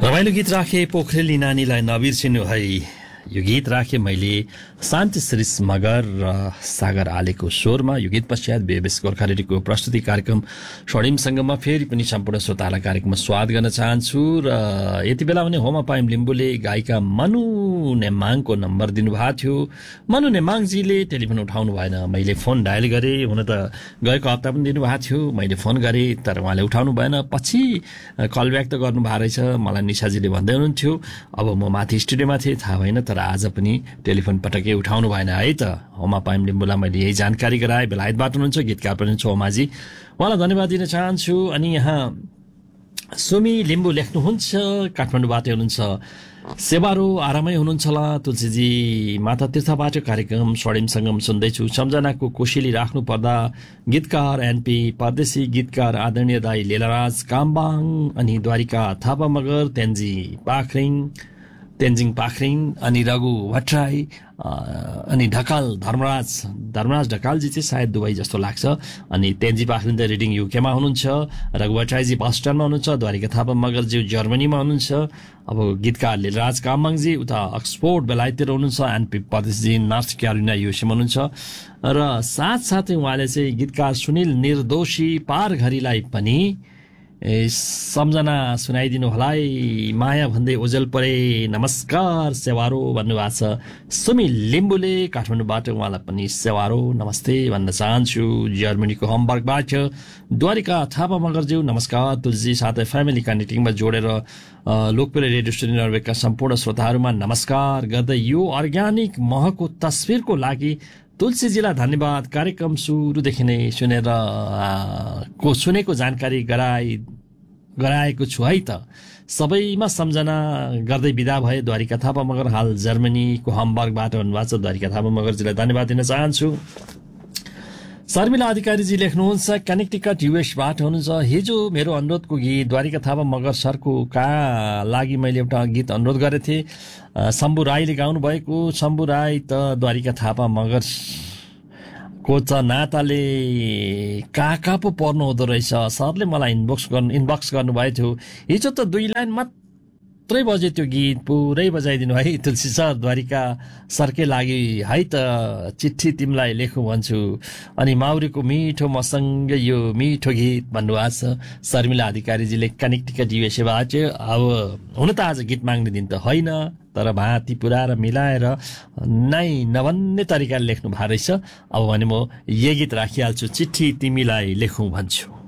रमाइलो गीत राखे पोखरेली नानीलाई नबिर्सिनु है। यो गीत राखे मैले शान्ति श्रीष मगर र सागर आलेको स्वरमा। यो गीत पश्चात बेबेस गोर्खा रेडियोको प्रस्तुति कार्यक्रम स्वर्णिमसँगमा फेरि पनि सम्पूर्ण श्रोतालाई कार्यक्रममा स्वागत गर्न चाहन्छु। र यति बेला भने होमा पाइम लिम्बुले गायिका मनु नेमाङको नम्बर दिनुभएको थियो। मनु नेमाङजीले टेलिफोन उठाउनु भएन, मैले फोन डायल गरेँ। हुन त गएको हप्ता पनि दिनुभएको थियो, मैले फोन गरेँ तर उहाँले उठाउनु भएन। पछि कल ब्याक त गर्नुभएको रहेछ, मलाई निशाजीले भन्दै हुनुहुन्थ्यो। अब म माथि स्टुडियोमा थिएँ, थाहा भएन, तर आज पनि टेलिफोन पटक्कै उठाउनु भएन है त। होमा पाइम लिम्बुलाई मैले यही जानकारी गराएँ। बेलायतबाट हुनुहुन्छ, गीतकार पनि छ होमाजी, उहाँलाई धन्यवाद दिन चाहन्छु। अनि यहाँ सुमी लिम्बू लेख्नुहुन्छ, काठमाडौँबाट हुनुहुन्छ। सेवारो आरामै हुनुहुन्छ होला तुलसीजी। माता तीर्थबाट कार्यक्रम स्वर्णिम सङ्गम सुन्दैछु। सम्झनाको कोसेली राख्नु पर्दा गीतकार एनपी परदेशी, गीतकार आदरणीय दाई लेलाराज काम्बाङ, अनि द्वारिका थापा मगर, तेन्जिङ पाखरिङ, अनि रघु भट्टराई, अनि ढकाल धर्मराज ढकालजी चाहिँ सायद दुबई जस्तो लाग्छ। अनि तेन्जी पाखरिङ त रिडिङ युकेमा हुनुहुन्छ, रघु भट्टराईजी बस्टनमा हुनुहुन्छ, द्वारिका थापा मगरजी जर्मनीमा हुनुहुन्छ। अब गीतकार लेलराज काम्बाङजी उता अक्सफोर्ड बेलायततिर हुनुहुन्छ, एनपी परदेशजी नर्थ क्यारोलिना युएसएमा हुनुहुन्छ। र साथसाथै उहाँले चाहिँ गीतकार सुनिल निर्दोषी पारघरीलाई पनि सम्झना सुनाइदिनु होला है। माया भन्दै ओझेल परे नमस्कार सेवारो भन्नुभएको छ सुमी लिम्बुले काठमाडौँबाट। उहाँलाई पनि सेवारो नमस्ते भन्न चाहन्छु। जर्मनीको हमबर्गबाट द्वारिका थापा मगरज्यू नमस्कार तुलसी, साथै फ्यामिली कनेक्टिङमा जोडेर लोकप्रिय रेडियो स्टेसन नर्वेका सम्पूर्ण श्रोताहरूमा नमस्कार गर्दै यो अर्ग्यानिक महको तस्विरको लागि तुलसीजीलाई धन्यवाद। कार्यक्रम सुरुदेखि नै सुनेको जानकारी गराएको छु है त। सबैमा सम्झना गर्दै बिदा भए द्वारिका थापा मगर, हाल जर्मनीको हमबर्गबाट हुनुभएको छ। द्वारिका थापा मगरजीलाई धन्यवाद दिन चाहन्छु। शर्मिला अधिकारीजी लेख्नुहुन्छ, कनेक्टिकट युएसबाट हुनुहुन्छ। हिजो मेरो अनुरोधको गीत द्वारिका थापा मगर सरको लागि मैले एउटा गीत अनुरोध गरेको थिएँ। शम्भु राईले गाउनु भएको। शम्भु राई त द्वारिका थापा मगर को त नाताले कहाँ पो पर्नु हुँदो रहेछ। सरले मलाई इनबक्स गर्नुभएको थियो। हिजो त 2 लाइन मात्रै बज्यो त्यो गीत, पुरै बजाइदिनु है तुलसी सर। द्वारिका सरकै लागि है त चिठी तिमीलाई लेखौँ भन्छु, अनि माउरीको मिठो मसँग यो मिठो गीत भन्नुभएको छ शर्मिला अधिकारीजीले कनेक्टिकट युएसएबाट। अब हुन त आज गीत माग्ने दिन त होइन, तर भाँती पुराएर मिलाएर नै नभन्ने तरिकाले लेख्नु भएको रहेछ। अब भने म यही गीत राखिहाल्छु, चिठी तिमीलाई लेखौँ भन्छु।